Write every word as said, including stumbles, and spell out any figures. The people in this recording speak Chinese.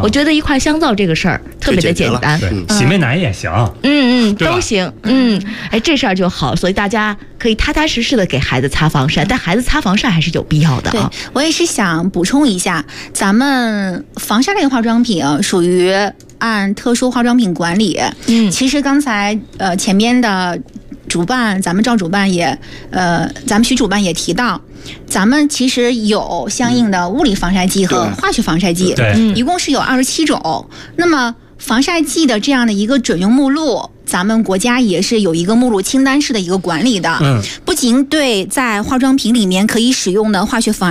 我觉得一块香皂这个事儿特别的简单， 对，洗面奶也行， 嗯嗯，都行，嗯，哎，这事儿就好，所以大家可以踏踏实实的给孩子擦防晒，但孩子擦防晒还是有必要的啊。 对，我也是想补充一下，咱们防晒类化妆品属于按特殊化妆品管理。嗯，其实刚才呃前面的主办，咱们赵主办也呃，咱们徐主办也提到，咱们其实有相应的物理防晒剂和化学防晒剂， 对， 一共是有二十七种。那么防晒剂的这样的一个准用目录，咱们国家也是有一个目录清单式的一个管理的。嗯，不仅对在化妆品里面可以使用的化学防